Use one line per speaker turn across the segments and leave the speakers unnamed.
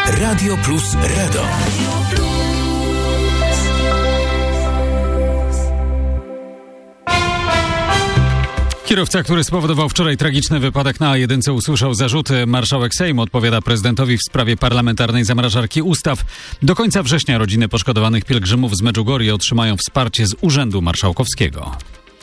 Radio Plus Radom.
Kierowca, który spowodował wczoraj tragiczny wypadek na A1, usłyszał zarzuty. Marszałek Sejmu odpowiada prezydentowi w sprawie parlamentarnej zamrażarki ustaw. Do końca września rodziny poszkodowanych pielgrzymów z Medjugorje otrzymają wsparcie z Urzędu Marszałkowskiego.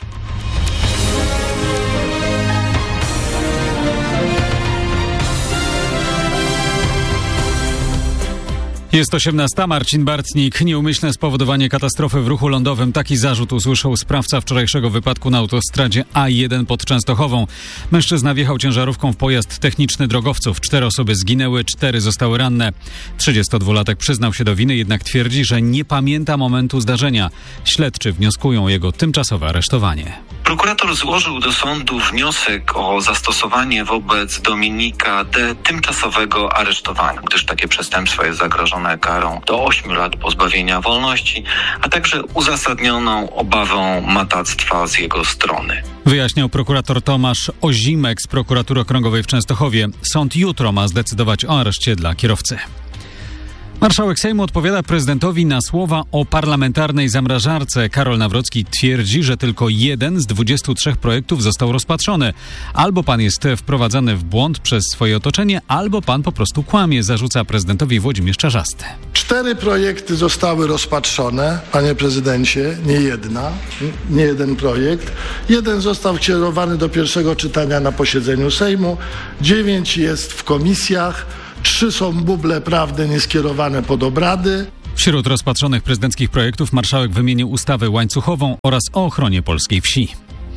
Jest 18. Marcin Bartnik. Nieumyślne spowodowanie katastrofy w ruchu lądowym. Taki zarzut usłyszał sprawca wczorajszego wypadku na autostradzie A1 pod Częstochową. Mężczyzna wjechał ciężarówką w pojazd techniczny drogowców. 4 osoby zginęły, 4 zostały ranne. 32-latek przyznał się do winy, jednak twierdzi, że nie pamięta momentu zdarzenia. Śledczy wnioskują o jego tymczasowe aresztowanie.
Prokurator złożył do sądu wniosek o zastosowanie wobec Dominika D. tymczasowego aresztowania, gdyż takie przestępstwo jest zagrożone karą do 8 lat pozbawienia wolności, a także uzasadnioną obawą matactwa z jego strony.
Wyjaśniał prokurator Tomasz Ozimek z Prokuratury Okręgowej w Częstochowie. Sąd jutro ma zdecydować o areszcie dla kierowcy. Marszałek Sejmu odpowiada prezydentowi na słowa o parlamentarnej zamrażarce. Karol Nawrocki twierdzi, że tylko 1 z 23 projektów został rozpatrzony. Albo pan jest wprowadzany w błąd przez swoje otoczenie, albo pan po prostu kłamie, zarzuca prezydentowi Włodzimierz Czarzasty.
4 projekty zostały rozpatrzone, panie prezydencie, nie jeden projekt. 1 został kierowany do pierwszego czytania na posiedzeniu Sejmu, 9 jest w komisjach, 3 są buble prawne nieskierowane pod obrady.
Wśród rozpatrzonych prezydenckich projektów marszałek wymienił ustawę łańcuchową oraz o ochronie polskiej wsi.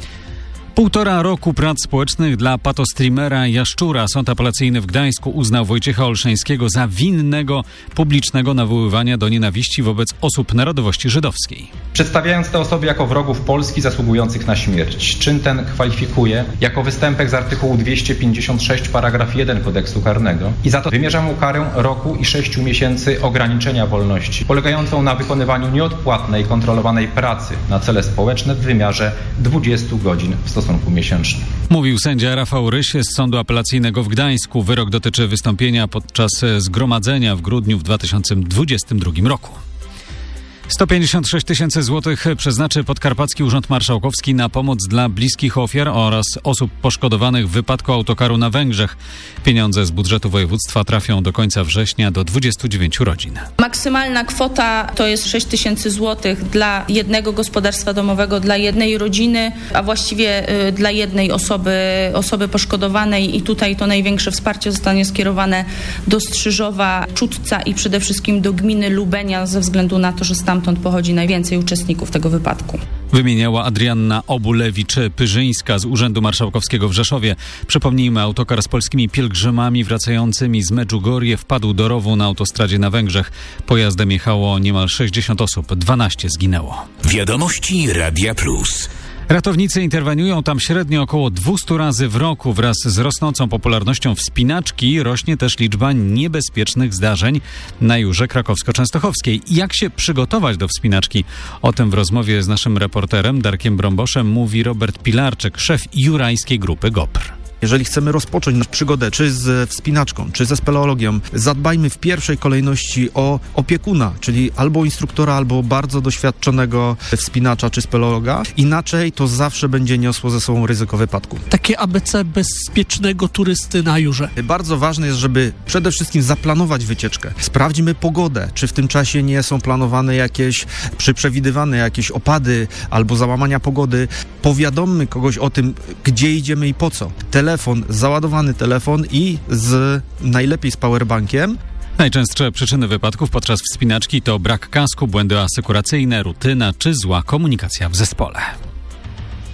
1,5 roku prac społecznych dla patostreamera Jaszczura. Sąd apelacyjny w Gdańsku uznał Wojciecha Olszańskiego za winnego publicznego nawoływania do nienawiści wobec osób narodowości żydowskiej.
Przedstawiając te osoby jako wrogów Polski zasługujących na śmierć. Czyn ten kwalifikuje jako występek z artykułu 256 paragraf 1 kodeksu karnego i za to wymierza mu karę roku i 6 miesięcy ograniczenia wolności, polegającą na wykonywaniu nieodpłatnej, kontrolowanej pracy na cele społeczne w wymiarze 20 godzin w stosunku miesięcznym.
Mówił sędzia Rafał Ryś z Sądu Apelacyjnego w Gdańsku. Wyrok dotyczy wystąpienia podczas zgromadzenia w grudniu w 2022 roku. 156 000 złotych przeznaczy Podkarpacki Urząd Marszałkowski na pomoc dla bliskich ofiar oraz osób poszkodowanych w wypadku autokaru na Węgrzech. Pieniądze z budżetu województwa trafią do końca września do 29 rodzin.
Maksymalna kwota to jest 6 000 złotych dla jednego gospodarstwa domowego, dla jednej rodziny, a właściwie dla jednej osoby poszkodowanej i tutaj to największe wsparcie zostanie skierowane do Strzyżowa, Czudca i przede wszystkim do gminy Lubenia ze względu na to, że stamtąd pochodzi najwięcej uczestników tego wypadku.
Wymieniała Adrianna Obulewicz-Pyrzyńska z Urzędu Marszałkowskiego w Rzeszowie. Przypomnijmy, autokar z polskimi pielgrzymami wracającymi z Medjugorje wpadł do rowu na autostradzie na Węgrzech. Pojazdem jechało niemal 60 osób, 12 zginęło.
Wiadomości Radia Plus.
Ratownicy interweniują tam średnio około 200 razy w roku. Wraz z rosnącą popularnością wspinaczki rośnie też liczba niebezpiecznych zdarzeń na Jurze Krakowsko-Częstochowskiej. Jak się przygotować do wspinaczki? O tym w rozmowie z naszym reporterem Darkiem Brąboszem mówi Robert Pilarczyk, szef jurajskiej grupy GOPR.
Jeżeli chcemy rozpocząć przygodę czy z wspinaczką, czy ze speleologią, zadbajmy w pierwszej kolejności o opiekuna, czyli albo instruktora, albo bardzo doświadczonego wspinacza czy speleologa. Inaczej to zawsze będzie niosło ze sobą ryzyko wypadku.
Takie ABC bezpiecznego turysty na Jurze.
Bardzo ważne jest, żeby przede wszystkim zaplanować wycieczkę. Sprawdźmy pogodę, czy w tym czasie nie są planowane przewidywane jakieś opady albo załamania pogody. Powiadommy kogoś o tym, gdzie idziemy i po co. Załadowany telefon i najlepiej z powerbankiem.
Najczęstsze przyczyny wypadków podczas wspinaczki to brak kasku, błędy asekuracyjne, rutyna czy zła komunikacja w zespole.